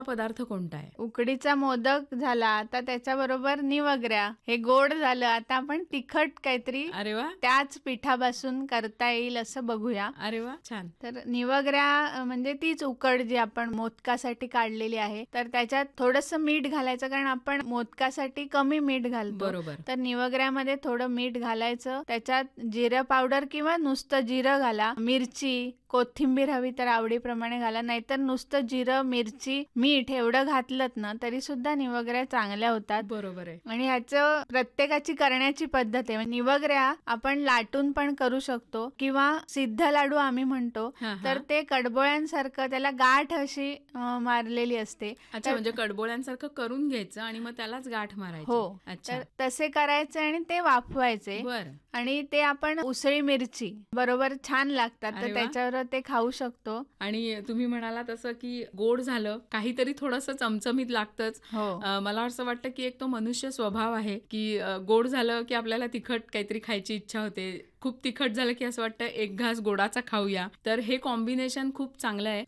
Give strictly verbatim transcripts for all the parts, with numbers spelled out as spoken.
पदार्थ कोणता आहे? उकडीचा मोदक झाला, आता त्याच्याबरोबर निवगऱ्या. हे गोड झालं, आता आपण तिखट काहीतरी अरे वा, त्याच पिठापासून करता येईल असं बघूया. अरे वा, छान. तर निवगऱ्या अ, म्हणजे तीच उकड जी आपण मोदकासाठी काढलेली आहे, तर त्याच्यात थोडंसं मीठ घालायचं, कारण आपण मोदकासाठी कमी मीठ घालतो. बरोबर. तर निवगऱ्यामध्ये थोडं मीठ घालायचं, त्याच्यात जिरं पावडर किंवा नुसतं जिरं घाला, मिरची, कोथिंबीर हवी तर आवडीप्रमाणे घाला, नाहीतर नुसतं जिरं, मिरची, मीठ एवढं घातलं ना तरी सुद्धा निवगऱ्या चांगल्या होतात. बरोबर आहे. आणि ह्याचं प्रत्येकाची करण्याची पद्धत आहे. निवगऱ्या आपण लाटून पण करू शकतो किंवा सिद्ध लाडू आम्ही म्हणतो, हा, तर हा. ते कडबोळ्यांसारखं त्याला गाठ अशी अ, मारलेली असते. अच्छा, तर- म्हणजे कडबोळ्यांसारखं करून घ्यायचं आणि मग त्यालाच गाठ मारायची. हो, अच्छा, तर तसे करायचे आणि ते वाफवायचे. बर. आणि ते आपण उसळी मिरची बरोबर छान लागतात, अरे तर वा. त्याच्यावर ते खाऊ शकतो. आणि तुम्ही म्हणाला तसं की गोड झालं, काहीतरी थोडंसं चमचमीत लागतंच. हो, अ, मला असं वाटतं की एक तो मनुष्य स्वभाव आहे की अ, गोड झालं की आपल्याला तिखट काहीतरी खायची इच्छा होते. खूप तिखट झालं की असं वाटतं एक घास गोडाचा खाऊया. तर हे कॉम्बिनेशन खूप चांगलं आहे.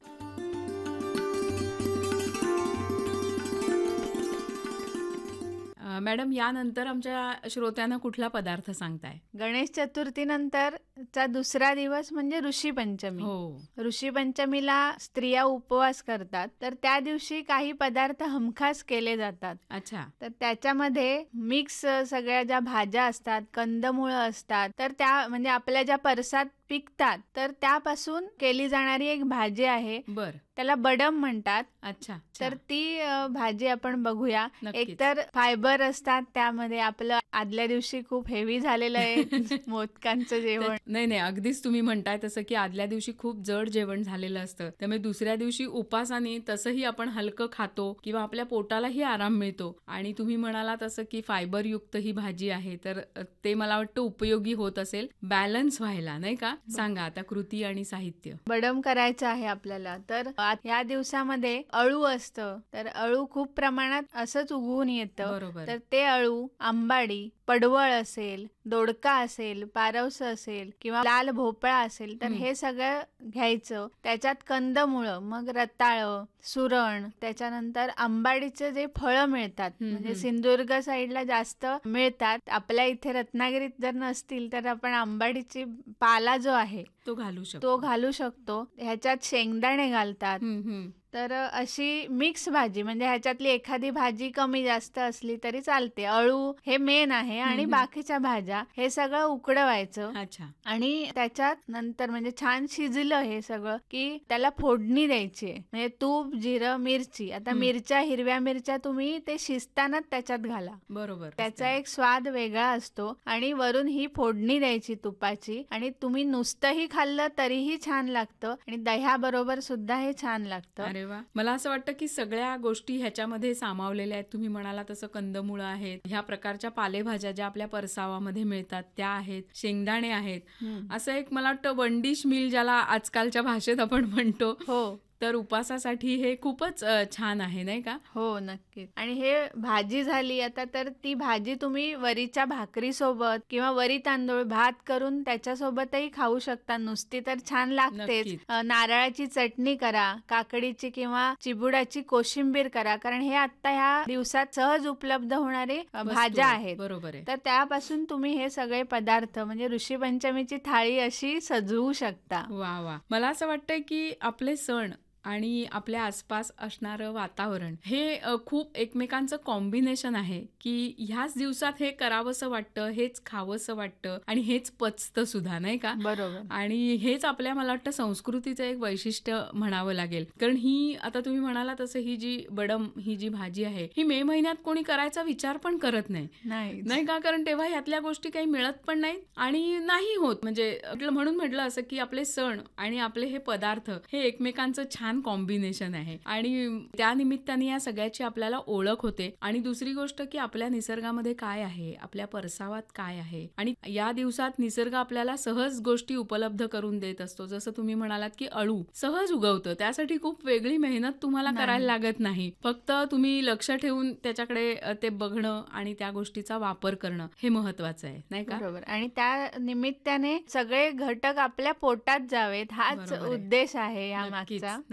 अ, मॅडम, यानंतर आमच्या श्रोत्यांना कुठला पदार्थ सांगताय? गणेश चतुर्थीनंतरचा दुसरा दिवस म्हणजे ऋषी पंचमी. हो, ऋषी पंचमीला स्त्रिया उपवास करतात, तर त्या दिवशी काही पदार्थ हमखास केले जातात. अच्छा, तर त्याच्यामध्ये मिक्स सगळ्या ज्या भाज्या असतात, कंदमुळं असतात, तर त्या म्हणजे आपल्या ज्या परसात पिकतात, तर त्यापासून केली जाणारी एक भाजी आहे, बर. त्याला बडम म्हणतात. अच्छा, तर ती अ, भाजी आपण बघूया. नक्कीच. एकतर फायबर असतात त्यामध्ये, आपलं आदल्या दिवशी खूप हेवी झालेलं आहे मोदकांचं जेवण. तर- नाही नाही, अगदीच तुम्ही म्हणताय तसं की आदल्या दिवशी खूप जड जेवण झालेलं असतं, त्यामुळे दुसऱ्या दिवशी उपासाने तसंही आपण हलकं खातो किंवा आपल्या पोटालाही आराम मिळतो. आणि तुम्ही म्हणाला तसं की फायबरयुक्त ही भाजी आहे, तर ते मला वाटतं उपयोगी होत असेल बॅलन्स व्हायला, नाही का? सांगा आता कृती आणि साहित्य. बडम करायचं आहे आपल्याला, तर आ- या दिवसामध्ये अळू असतं, तर अळू खूप प्रमाणात असंच उगवून येतं. बरोबर. तर ते अळू, आंबाडी, पडवळ असेल, दोडका असेल, पारवस असेल किंवा लाल भोपळा असेल, तर हम्म. हे सगळं घ्यायचं. त्याच्यात कंदमुळं, मग रताळ, सुरण, त्याच्यानंतर आंबाडीचे जे फळं मिळतात, हम्म, म्हणजे हम्म. सिंधुदुर्ग साईडला जास्त मिळतात. आपल्या इथे रत्नागिरीत जर नसतील तर आपण आंबाडीची पाला जो आहे तो घालू तो शकतो. घालू शकतो. ह्याच्यात शेंगदाणे घालतात. हम्म, हम्म. तर अशी मिक्स भाजी, म्हणजे ह्याच्यातली एखादी भाजी कमी जास्त असली तरी चालते. अळू हे मेन आहे आणि हम्म. बाकीच्या भाज्या हे सगळं उकडवायचं. अच्छा, आणि त्याच्यात नंतर म्हणजे छान शिजलं हे सगळं की त्याला फोडणी द्यायची आहे. म्हणजे तूप, जिरं, मिरची. आता हम्म. मिरच्या, हिरव्या मिरच्या तुम्ही ते शिजतानाच त्याच्यात घाला, बरोबर. त्याचा एक स्वाद वेगळा असतो. आणि वरून ही फोडणी द्यायची तुपाची, आणि तुम्ही नुसतंही खाल्लं तरीही छान लागतं आणि दह्याबरोबर सुद्धा हे छान लागतं. अरे वा, मला असं वाटतं की सगळ्या गोष्टी ह्याच्यामध्ये सामावलेल्या आहेत. तुम्ही म्हणाला तसं कंदमुळं आहेत, ह्या प्रकारच्या पालेभाज्या ज्या आपल्या परसावामध्ये मिळतात त्या आहेत, शेंगदाणे आहेत. हम्म. असं एक मला वाटतं वन डिश मील ज्याला आजकालच्या भाषेत आपण म्हणतो, हो तर उपासासाठी हे खूपच अ, छान आहे, नाही का? हो, नक्कीच. आणि हे भाजी झाली आता, तर ती भाजी तुम्ही वरीच्या भाकरी सोबत किंवा वरी तांदूळ भात करून त्याच्यासोबतही खाऊ शकता. नुसती तर छान लागतेच. नक्कीच. अ, नारळाची चटणी करा, काकडीची किंवा चिबुडाची कोशिंबीर करा, कारण हे आता ह्या दिवसात सहज उपलब्ध होणारे अ, वस्तू भाज्या आहेत. आहेत. बरोबर आहे. तर त्यापासून तुम्ही हे सगळे पदार्थ म्हणजे ऋषी पंचमीची थाळी अशी सजवू शकता. वा वा, मला असं वाटतंय की आपले सण आणि आपल्या आसपास असणारं वातावरण हे अ, खूप एकमेकांचं कॉम्बिनेशन आहे की ह्याच दिवसात हे करावंसं वाटतं, हेच खावंसं वाटतं आणि हेच पचतं सुद्धा, नाही का? बरोबर. आणि हेच आपल्या मला वाटतं संस्कृतीचं एक वैशिष्ट्य म्हणावं लागेल. कारण ही आता तुम्ही म्हणाला तसं ही जी बडम ही जी भाजी आहे, ही मे महिन्यात कोणी करायचा विचार पण करत नाही, नाही नाही का? कारण तेव्हा ह्यातल्या गोष्टी काही मिळत पण नाहीत आणि नाही होत. म्हणजे आपलं म्हणून म्हटलं असं की आपले सण आणि आपले हे पदार्थ हे एकमेकांचं छान कॉम्बिनेशन आहे आणि त्या निमित्ताने या सगळ्याची आपल्याला ओळख होते. आणि दुसरी गोष्ट की आपल्या निसर्गामध्ये काय आहे, आपल्या परसावात काय आहे, आणि या दिवसात निसर्ग आपल्याला सहज गोष्टी उपलब्ध करून देत असतो. जसं तुम्ही म्हणालात की अळू सहज उगवतं, त्यासाठी खूप वेगळी मेहनत तुम्हाला नाही. करायला लागत नाही. फक्त तुम्ही लक्ष ठेवून त्याच्याकडे अ, ते बघणं आणि त्या गोष्टीचा वापर करणं हे महत्वाचं आहे, नाही का? बरोबर. आणि त्या निमित्ताने सगळे घटक आपल्या पोटात जावेत, हाच बरोबर आहे. उद्देश आहे या नक्कीच मागचा. नक्कीच.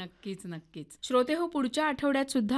नक्कीच नक्कीच. श्रोते हो, पुढच्या आठवड्यात सुद्धा